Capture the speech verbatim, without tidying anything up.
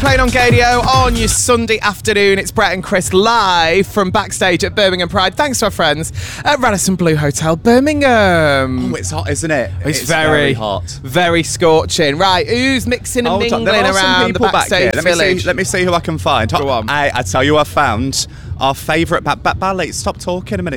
playing on Gadio on your Sunday afternoon. It's Brett and Chris live from backstage at Birmingham Pride. Thanks to our friends at Radisson Blu Hotel, Birmingham. Oh, it's hot, isn't it? It's, it's very, very hot. Very scorching. Right, who's mixing and Hold on, mingling there are some around the people back backstage here. Let me, village? see, let me see who I can find. Go on. I, I tell you, I found our favourite ba- ba- ballet. Stop talking a minute.